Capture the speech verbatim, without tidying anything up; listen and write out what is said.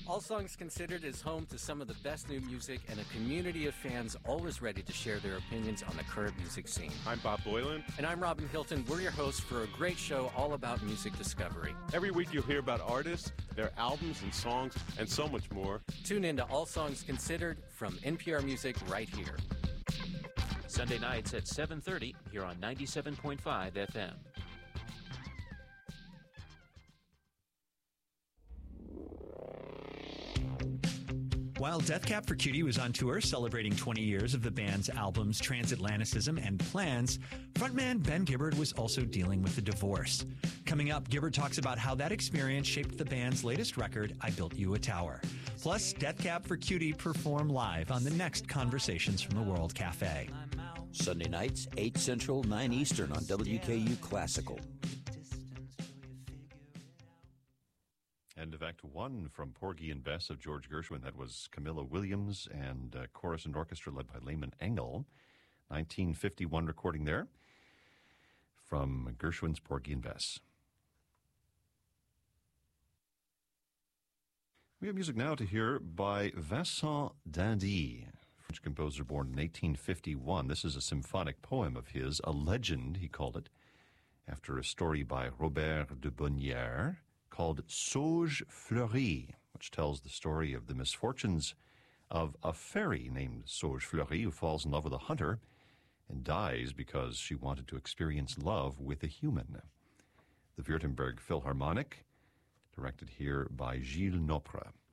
All Songs Considered is home to some of the best new music and a community of fans always ready to share their opinions on the current music scene. I'm Bob Boylan. And I'm Robin Hilton. We're your hosts for a great show all about music discovery. Every week you'll hear about artists, their albums and songs, and so much more. Tune in to All Songs Considered from N P R Music right here. Sunday nights at seven thirty here on ninety-seven point five F M. While Death Cab for Cutie was on tour celebrating twenty years of the band's albums Transatlanticism and Plans, frontman Ben Gibbard was also dealing with a divorce. Coming up, Gibbard talks about how that experience shaped the band's latest record, I Built You a Tower. Plus, Death Cab for Cutie perform live on the next Conversations from the World Cafe. Sunday nights, eight Central, nine Eastern on W K U Classical. And of Act One from Porgy and Bess of George Gershwin, that was Camilla Williams and uh, chorus and orchestra led by Lehman Engel. nineteen fifty-one recording there from Gershwin's Porgy and Bess. We have music now to hear by Vincent d'Indy, French composer born in eighteen fifty-one. This is a symphonic poem of his, a legend, he called it, after a story by Robert de Bonnières, called Sauge Fleurie, which tells the story of the misfortunes of a fairy named Sauge Fleurie who falls in love with a hunter and dies because she wanted to experience love with a human. The Württemberg Philharmonic, directed here by Gilles Nopre.